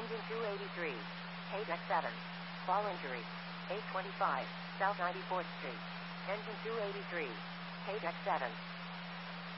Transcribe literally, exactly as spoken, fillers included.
Engine two eighty-three. K deck seven. Fall injury. eight twenty-five, South ninety-fourth Street. Engine two eighty-three. K deck seven.